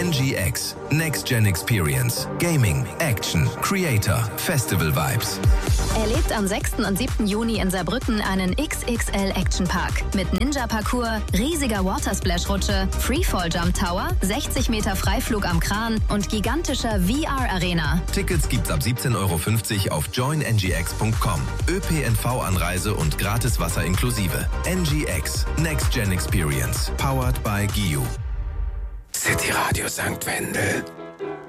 NGX, Next Gen Experience, Gaming, Action, Creator, Festival Vibes. Erlebt am 6. und 7. Juni in Saarbrücken einen XXL Action Park mit Ninja-Parcours, riesiger Watersplash-Rutsche, Freefall-Jump Tower, 60 Meter Freiflug am Kran und gigantischer VR-Arena. Tickets gibt's ab 17,50 € auf joinngx.com. ÖPNV-Anreise und gratis Wasser inklusive. NGX, Next Gen Experience, powered by GIU. City Radio St. Wendel.